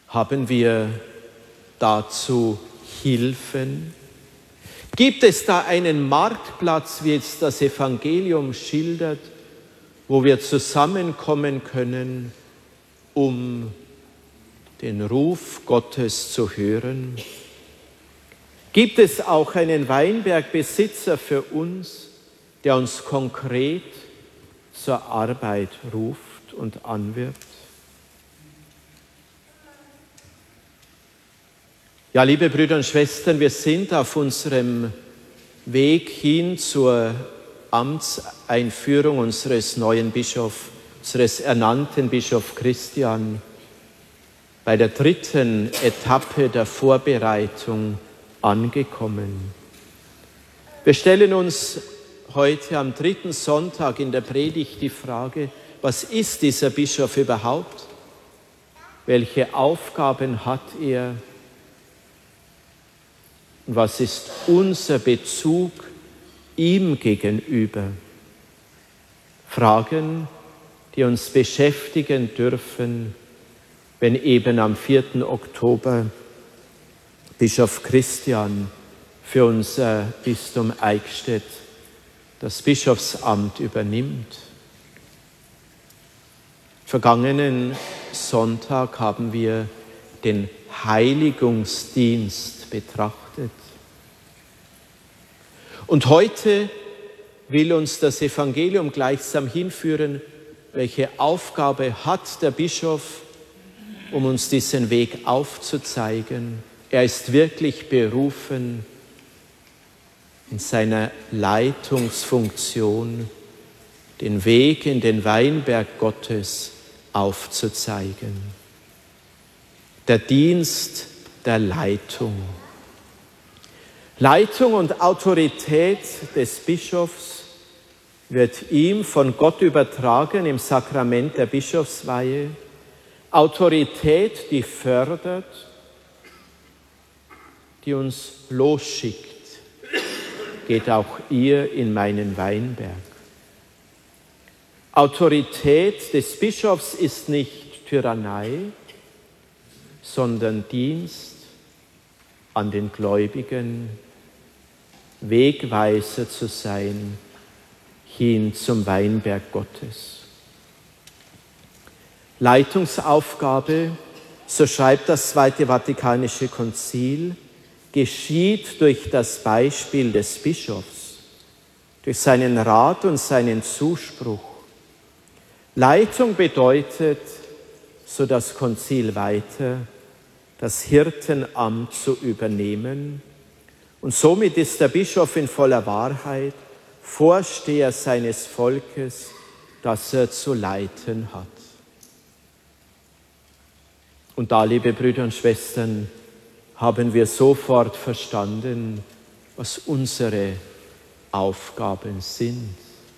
Haben wir dazu Hilfen? Gibt es da einen Marktplatz, wie es das Evangelium schildert, wo wir zusammenkommen können, um den Ruf Gottes zu hören? Gibt es auch einen Weinbergbesitzer für uns, der uns konkret zur Arbeit ruft und anwirbt? Ja, liebe Brüder und Schwestern, wir sind auf unserem Weg hin zur Amtseinführung unseres neuen Bischofs, unseres ernannten Bischof Christian, bei der dritten Etappe der Vorbereitung angekommen. Wir stellen uns heute am dritten Sonntag in der Predigt die Frage, was ist dieser Bischof überhaupt? Welche Aufgaben hat er? Und was ist unser Bezug ihm gegenüber? Fragen, die uns beschäftigen dürfen, wenn eben am 4. Oktober Bischof Christian für unser Bistum Eichstätt das Bischofsamt übernimmt. Vergangenen Sonntag haben wir den Heiligungsdienst betrachtet. Und heute will uns das Evangelium gleichsam hinführen, welche Aufgabe hat der Bischof, um uns diesen Weg aufzuzeigen. Er ist wirklich berufen, in seiner Leitungsfunktion den Weg in den Weinberg Gottes aufzuzeigen. Der Dienst der Leitung. Leitung und Autorität des Bischofs wird ihm von Gott übertragen im Sakrament der Bischofsweihe. Autorität, die fördert, die uns losschickt. Geht auch ihr in meinen Weinberg. Autorität des Bischofs ist nicht Tyrannei, sondern Dienst an den Gläubigen, Wegweiser zu sein hin zum Weinberg Gottes. Leitungsaufgabe, so schreibt das Zweite Vatikanische Konzil, geschieht durch das Beispiel des Bischofs, durch seinen Rat und seinen Zuspruch. Leitung bedeutet, so das Konzil weiter, das Hirtenamt zu übernehmen. Und somit ist der Bischof in voller Wahrheit Vorsteher seines Volkes, das er zu leiten hat. Und da, liebe Brüder und Schwestern, haben wir sofort verstanden, was unsere Aufgaben sind.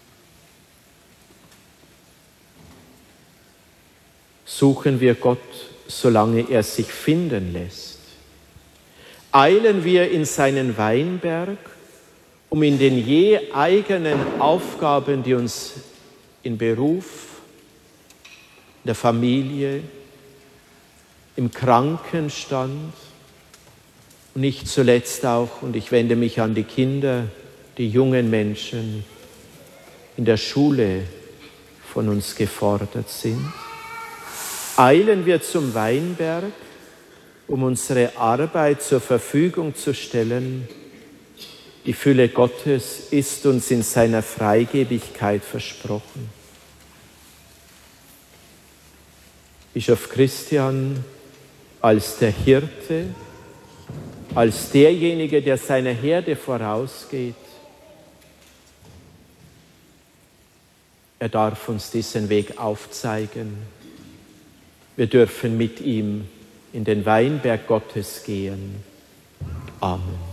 Suchen wir Gott, solange er sich finden lässt. Eilen wir in seinen Weinberg, um in den je eigenen Aufgaben, die uns in Beruf, in der Familie, im Krankenstand und nicht zuletzt auch, und ich wende mich an die Kinder, die jungen Menschen in der Schule von uns gefordert sind. Eilen wir zum Weinberg, um unsere Arbeit zur Verfügung zu stellen. Die Fülle Gottes ist uns in seiner Freigebigkeit versprochen. Bischof Christian als der Hirte, als derjenige, der seiner Herde vorausgeht, er darf uns diesen Weg aufzeigen. Wir dürfen mit ihm in den Weinberg Gottes gehen. Amen.